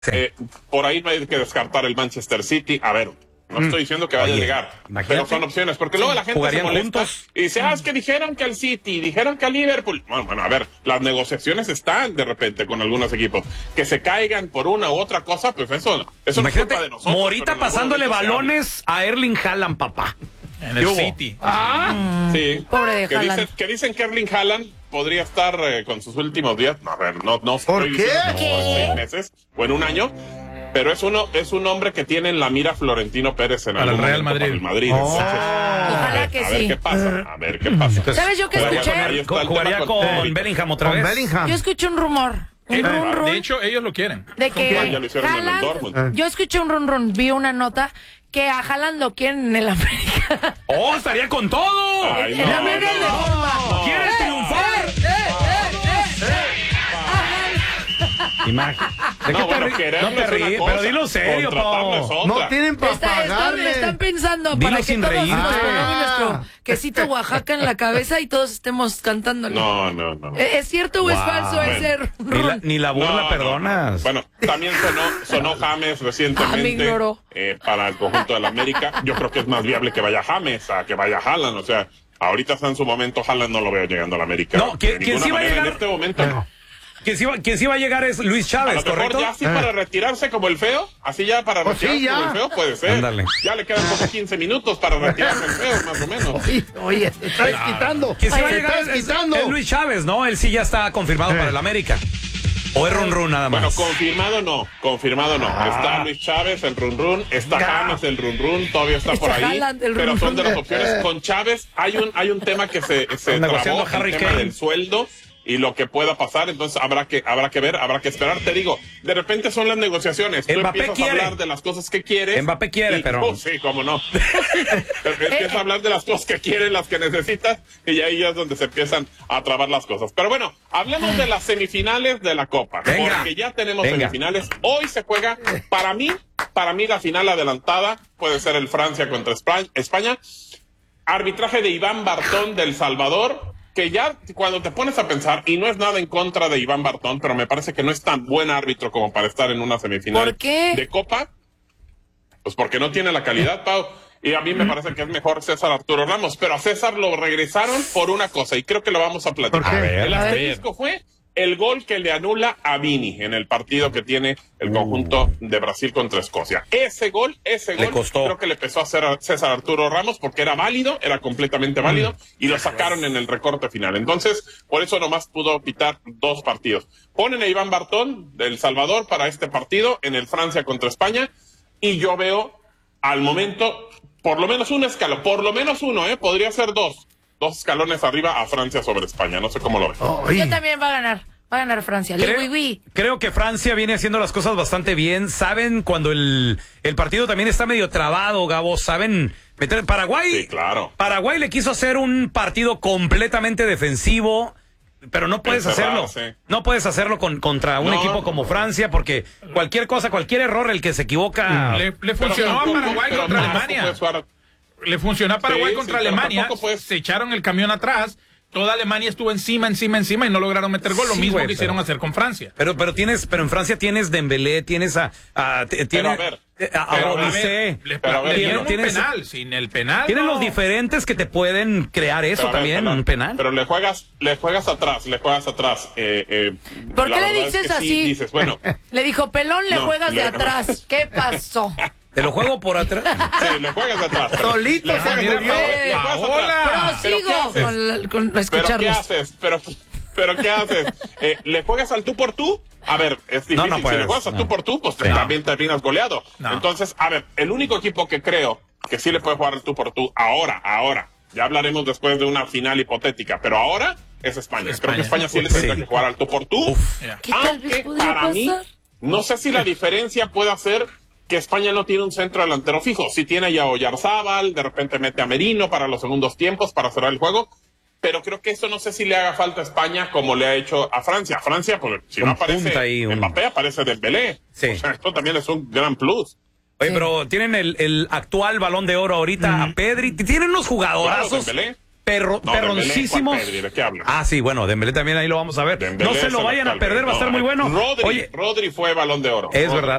Sí. Por ahí no hay que descartar el Manchester City. A ver, no estoy diciendo que vaya a llegar, pero son opciones, porque luego la gente se molesta juntos y dice, es que dijeron que al City, dijeron que al Liverpool. Bueno, a ver, las negociaciones están de repente con algunos equipos. Que se caigan por una u otra cosa, pues eso no es culpa de nosotros. Morita pasándole balones a Erling Haaland, papá. En el City. Sí. Pobre de Haaland. Que dicen que Erling Haaland podría estar con sus últimos días. No, a ver, no. ¿Por qué? Por 6 meses o en un año. Pero es un hombre que tiene en la mira Florentino Pérez en para algún el Real momento Madrid. Para el Madrid. Ojalá que a ver sí. qué pasa. A ver qué pasa. ¿Sabes yo qué escuché? Jugaría con Bellingham otra vez. Yo escuché un rumor. De hecho, ellos lo quieren. De que Ya lo hicieron en el Dortmund. yo escuché un run, vi una nota que a Haaland lo quieren en el América. ¡Oh, estaría con todo! Ay, En América de Roma. ¿Quieres triunfar? Imagínate. No, bueno, quererlo No te es una ríes, cosa, pero dilo serio, contratarlo es Pau. otra. No tienen para pagarle. Están pensando Dilo para que sin todos reírte. nos pongamos nuestro quesito Oaxaca en la cabeza y todos estemos cantándole. No. ¿Es cierto o es falso ese run? Ni la burla No. perdonas. Bueno, también sonó James Me recientemente ignoró. para el conjunto de la América. Yo creo que es más viable que vaya James a que vaya Haaland. O sea, ahorita está en su momento, Haaland no lo veo llegando a la América. No, ¿quién De ninguna sí va a manera. llegar? En este momento no. Quien sí va a llegar es Luis A Chávez, lo mejor ¿correcto? ya así para retirarse como el feo, así ya para Pues sí, retirarse ya. como el feo puede ser. Ándale. Ya le quedan como 15 minutos para retirarse el feo, más o menos. Oye, te estás quitando. Quien sí va a Te llegar estás es quitando. Luis Chávez, ¿no? Él sí ya está confirmado para el América. ¿O es run nada más? Bueno, confirmado no. Está Luis Chávez, el run, está James, el run, todavía está por ahí. Haaland, el Pero son de run. las opciones. Con Chávez hay un tema que se negociando trabó, Harry el tema Kane. del sueldo y lo que pueda pasar. Entonces habrá que ver, habrá que esperar. Te digo, de repente son las negociaciones. Tú Mbappé empiezas quiere. a hablar de las cosas que quieres. Mbappé quiere, pero... Sí, cómo no. Empiezas a hablar de las cosas que quieres, las que necesitas, y ahí es donde se empiezan a trabar las cosas. Pero bueno, hablemos de las semifinales de la Copa. Venga. Porque ya tenemos Venga. semifinales. Hoy se juega, para mí la final adelantada puede ser el Francia contra España. Arbitraje de Iván Bartón del Salvador, que ya cuando te pones a pensar, y no es nada en contra de Iván Bartón, pero me parece que no es tan buen árbitro como para estar en una semifinal ¿Por qué? de Copa. Pues porque no tiene la calidad, Pau. Y a mí me parece que es mejor César Arturo Ramos. Pero a César lo regresaron por una cosa, y creo que lo vamos a platicar. ¿Por qué? El asterisco fue el gol que le anula a Vini en el partido que tiene el conjunto de Brasil contra Escocia. Ese gol costó. creo que le empezó a hacer a César Arturo Ramos porque era válido, era completamente válido, y lo sacaron en el recorte final. Entonces, por eso nomás pudo pitar 2 partidos. Ponen a Iván Bartón del Salvador para este partido en el Francia contra España, y yo veo al momento por lo menos un escalón, por lo menos uno, podría ser 2 escalones arriba a Francia sobre España. No sé cómo lo ves. Yo también va a ganar Francia. Creo que Francia viene haciendo las cosas bastante bien. Saben cuando el partido también está medio trabado, Gabo. Saben meter. Paraguay. Sí, claro. Paraguay le quiso hacer un partido completamente defensivo, pero no puedes hacerlo. Encerrarse. No puedes hacerlo contra un equipo como Francia, porque cualquier cosa, cualquier error, el que se equivoca. Le funcionó a Paraguay contra Alemania. Le funcionó a Paraguay contra Alemania. Se echaron el camión atrás. Toda Alemania estuvo encima y no lograron meter gol. Lo mismo quisieron hacer con Francia. Pero en Francia tienes Dembélé, tienes a Olise. Le dieron un penal. Sin el penal. Tienen no. los diferentes que te pueden crear eso también, un penal. Pero le juegas atrás. ¿Por qué le dices así? Sí, dices, bueno. Le dijo, pelón, le juegas de atrás. ¿Qué pasó? Te lo juego por atrás. Sí, le juegas atrás. Solito se murió. Prosigo con escucharlos. ¿Pero qué haces? ¿Pero qué haces? ¿Le juegas al tú por tú? A ver, es difícil. No si puedes, le juegas al tú por tú, pues también terminas goleado. No. Entonces, a ver, el único equipo que creo que sí le puede jugar al tú por tú ahora, ya hablaremos después de una final hipotética, pero ahora es España. Creo que España sí le tendrá que jugar al tú por tú. ¿Qué tal vez Aunque podría para mí, pasar? no sé si la diferencia puede ser que España no tiene un centro delantero fijo. Si tiene ya a Oyarzábal, de repente mete a Merino para los segundos tiempos, para cerrar el juego. Pero creo que eso no sé si le haga falta a España como le ha hecho a Francia. Francia, pues si no aparece Mbappé, aparece Dembélé. Sí. O sea, esto también es un gran plus. Oye, pero tienen el actual Balón de Oro ahorita a Pedri. Tienen unos jugadorazos. Claro, Dembélé. perroncísimos. ¿De qué hablas? Ah, sí, bueno, Dembélé también ahí lo vamos a ver. Dembélé no se lo vayan a perder, va a estar muy bueno. Rodri fue Balón de Oro. Es verdad.